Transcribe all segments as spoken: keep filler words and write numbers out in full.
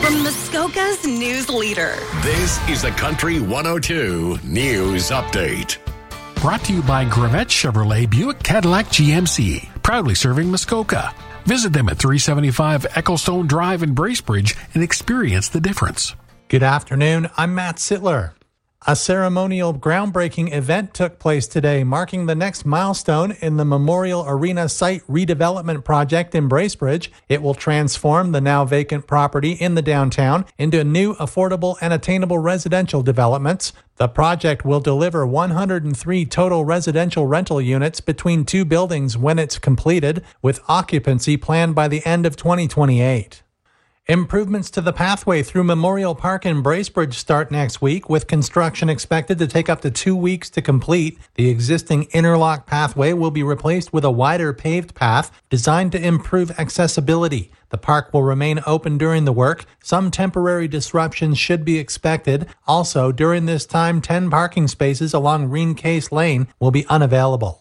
from Muskoka's news leader. This is the Country one oh two News Update. Brought to you by Gravette Chevrolet Buick Cadillac G M C, proudly serving Muskoka. Visit them at three seventy-five Ecclestone Drive in Bracebridge and experience the difference. Good afternoon, I'm Matt Sittler. A ceremonial groundbreaking event took place today, marking the next milestone in the Memorial Arena site redevelopment project in Bracebridge. It will transform the now vacant property in the downtown into new, affordable, and attainable residential developments. The project will deliver one hundred three total residential rental units between two buildings when it's completed, with occupancy planned by the end of twenty twenty-eight. Improvements to the pathway through Memorial Park in Bracebridge start next week, with construction expected to take up to two weeks to complete. The existing interlock pathway will be replaced with a wider paved path designed to improve accessibility. The park will remain open during the work. Some temporary disruptions should be expected. Also, during this time, ten parking spaces along Reen Case Lane will be unavailable.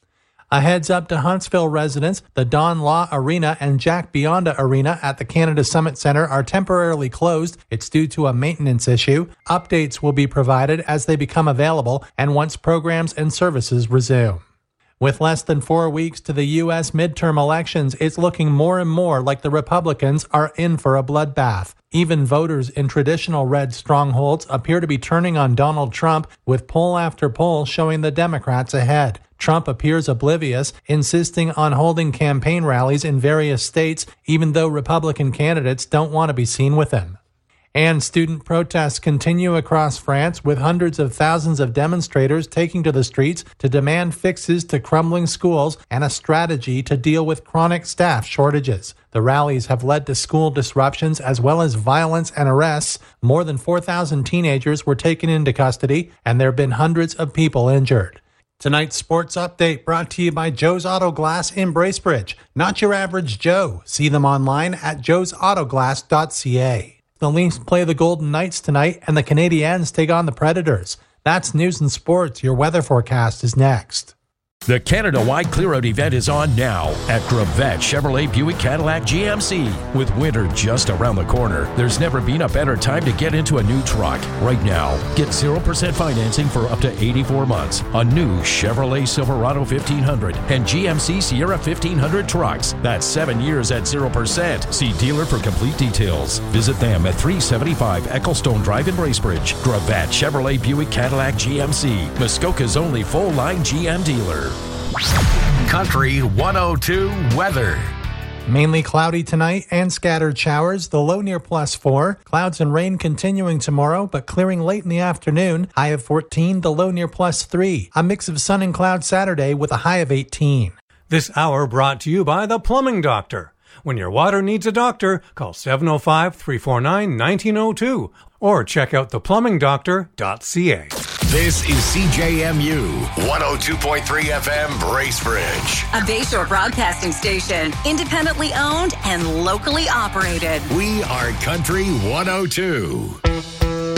A heads up to Huntsville residents, the Don Law Arena and Jack Bionda Arena at the Canada Summit Center are temporarily closed. It's due to a maintenance issue. Updates will be provided as they become available and once programs and services resume. With less than four weeks to the U S midterm elections, it's looking more and more like the Republicans are in for a bloodbath. Even voters in traditional red strongholds appear to be turning on Donald Trump, with poll after poll showing the Democrats ahead. Trump appears oblivious, insisting on holding campaign rallies in various states, even though Republican candidates don't want to be seen with him. And student protests continue across France, with hundreds of thousands of demonstrators taking to the streets to demand fixes to crumbling schools and a strategy to deal with chronic staff shortages. The rallies have led to school disruptions as well as violence and arrests. More than four thousand teenagers were taken into custody, and there have been hundreds of people injured. Tonight's sports update brought to you by Joe's Auto Glass in Bracebridge. Not your average Joe. See them online at joes auto glass dot c a. The Leafs play the Golden Knights tonight, and the Canadiens take on the Predators. That's news and sports. Your weather forecast is next. The Canada-wide clear-out event is on now at Gravette Chevrolet Buick Cadillac G M C. With winter just around the corner, there's never been a better time to get into a new truck. Right now, get zero percent financing for up to eighty-four months on new Chevrolet Silverado fifteen hundred and G M C Sierra fifteen hundred trucks. That's seven years at zero percent. See dealer for complete details. Visit them at three seventy-five Ecclestone Drive in Bracebridge. Gravette Chevrolet Buick Cadillac G M C, Muskoka's only full-line G M dealer. Country one oh two weather. Mainly cloudy tonight and scattered showers. The low near plus four. Clouds and rain continuing tomorrow, but clearing late in the afternoon. High of fourteen, the low near plus three. A mix of sun and cloud Saturday with a high of eighteen. This hour brought to you by The Plumbing Doctor. When your water needs a doctor, call seven oh five, three four nine, one nine oh two or check out the plumbing doctor dot c a. This is C J M U one oh two point three F M Bracebridge. A Bayshore broadcasting station, independently owned and locally operated. We are Country one oh two.